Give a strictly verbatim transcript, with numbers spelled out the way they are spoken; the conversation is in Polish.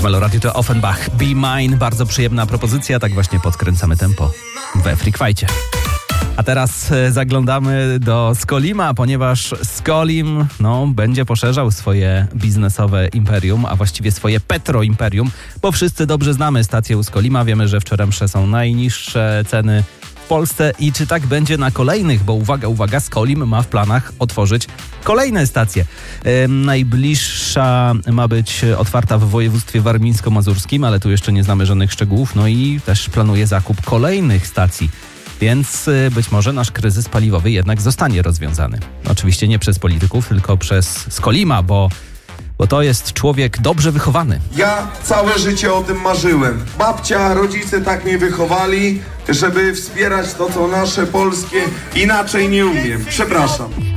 Halo Radio to Offenbach, Be Mine. Bardzo przyjemna propozycja, tak właśnie podkręcamy tempo we Freakwajcie. A teraz zaglądamy do Skolima, ponieważ Skolim no, będzie poszerzał swoje biznesowe imperium, a właściwie swoje petroimperium, bo wszyscy dobrze znamy stację u Skolima. Wiemy, że w Czeremsze są najniższe ceny w Polsce i czy tak będzie na kolejnych, bo uwaga, uwaga, Skolim ma w planach otworzyć kolejne stacje. Yy, najbliższa ma być otwarta w województwie warmińsko-mazurskim, ale tu jeszcze nie znamy żadnych szczegółów, no i też planuje zakup kolejnych stacji. Więc być może nasz kryzys paliwowy jednak zostanie rozwiązany. Oczywiście nie przez polityków, tylko przez Skolima, bo, bo to jest człowiek dobrze wychowany. Ja całe życie o tym marzyłem. Babcia, rodzice tak mnie wychowali, żeby wspierać to, co nasze, polskie. Inaczej nie umiem. Przepraszam.